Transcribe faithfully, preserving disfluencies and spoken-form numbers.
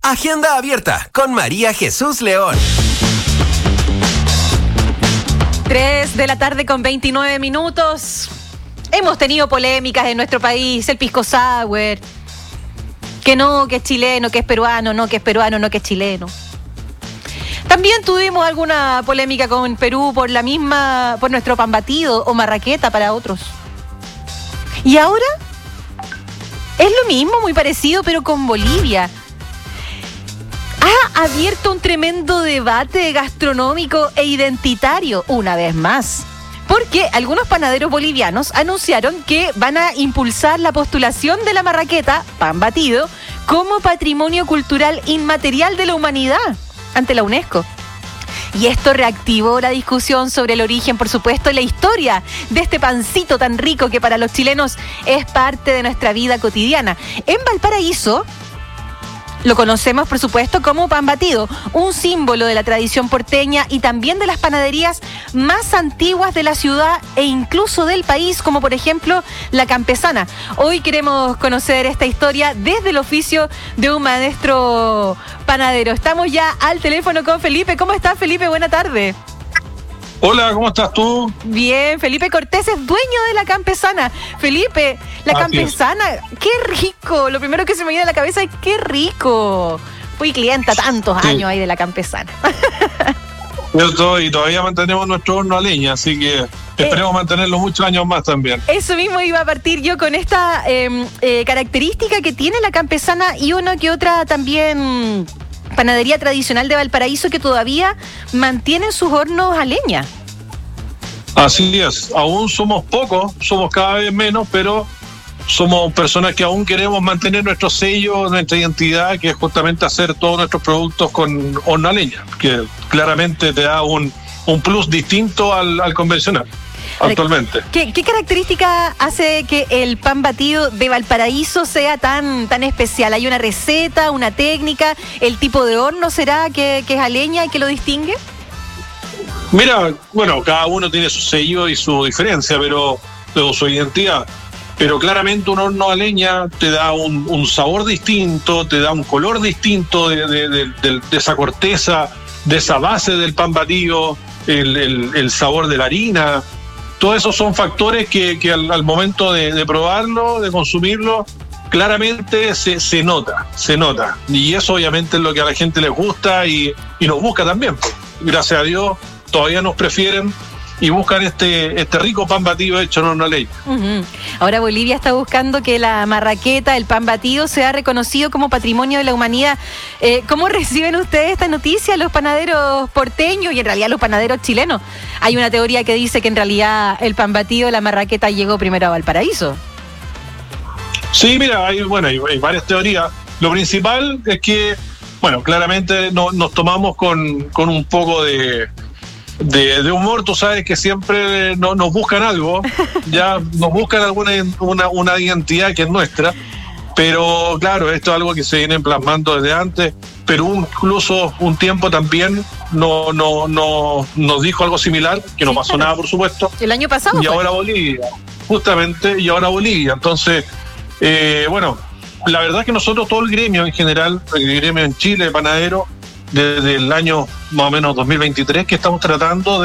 Agenda abierta con María Jesús León. tres de la tarde con veintinueve minutos. Hemos tenido polémicas en nuestro país, el pisco sour, que no, que es chileno, que es peruano, no, que es peruano, no, que es chileno. También tuvimos alguna polémica con Perú por la misma, por nuestro pan batido o marraqueta para otros. Y ahora es lo mismo, muy parecido, pero con Bolivia. Ha abierto un tremendo debate gastronómico e identitario, una vez más. Porque algunos panaderos bolivianos anunciaron que van a impulsar la postulación de la marraqueta, pan batido, como patrimonio cultural inmaterial de la humanidad ante la UNESCO. Y esto reactivó la discusión sobre el origen, por supuesto, y la historia de este pancito tan rico que para los chilenos es parte de nuestra vida cotidiana. En Valparaíso lo conocemos, por supuesto, como pan batido, un símbolo de la tradición porteña y también de las panaderías más antiguas de la ciudad e incluso del país, como por ejemplo La Campesana. Hoy queremos conocer esta historia desde el oficio de un maestro panadero. Estamos ya al teléfono con Felipe. ¿Cómo estás, Felipe? Buena tarde. Hola, ¿cómo estás tú? Bien, Felipe Cortés es dueño de La Campesana. Felipe, La Así Campesana, es. ¡Qué rico! Lo primero que se me viene a la cabeza es ¡qué rico! Fui clienta tantos Sí. años ahí de La Campesana. Cierto, y todavía mantenemos nuestro horno a leña, así que esperemos mantenerlo muchos años más también. Eso mismo iba a partir yo con esta eh, eh, característica que tiene La Campesana y una que otra también panadería tradicional de Valparaíso que todavía mantienen sus hornos a leña. Así es, aún somos pocos, somos cada vez menos, pero somos personas que aún queremos mantener nuestro sello, nuestra identidad, que es justamente hacer todos nuestros productos con horno a leña, que claramente te da un, un plus distinto al, al convencional. Ahora, actualmente. ¿qué, ¿Qué característica hace que el pan batido de Valparaíso sea tan, tan especial? ¿Hay una receta, una técnica? ¿El tipo de horno será que, que es a leña y que lo distingue? Mira, bueno, cada uno tiene su sello y su diferencia, pero, pero su identidad. Pero claramente un horno a leña te da un, un sabor distinto, te da un color distinto de, de, de, de, de esa corteza, de esa base del pan batido, el, el, el sabor de la harina. Todos esos son factores que, que al, al momento de, de probarlo, de consumirlo, claramente se, se nota, se nota. Y eso obviamente es lo que a la gente les gusta y, y nos busca también. Gracias a Dios todavía nos prefieren y buscan este, este rico pan batido hecho en horno a leña. Uh-huh. Ahora Bolivia está buscando que la marraqueta, el pan batido, sea reconocido como patrimonio de la humanidad. Eh, ¿Cómo reciben ustedes esta noticia, los panaderos porteños y en realidad los panaderos chilenos? Hay una teoría que dice que en realidad el pan batido, la marraqueta, llegó primero a Valparaíso. Sí, mira, hay, bueno, hay, hay varias teorías. Lo principal es que, bueno, claramente no, nos tomamos con, con un poco de... De, de humor. Tú sabes que siempre no, nos buscan algo, ya nos buscan alguna una, una identidad que es nuestra, pero claro, esto es algo que se viene plasmando desde antes. Perú incluso un tiempo también no, no, no, nos dijo algo similar, que no Sí, pasó claro. nada, por supuesto. El año pasado Y fue. ahora Bolivia, justamente, y ahora Bolivia. Entonces, eh, bueno, la verdad es que nosotros, todo el gremio en general, el gremio en Chile, panadero, desde el año más o menos dos mil veintitrés, que estamos tratando de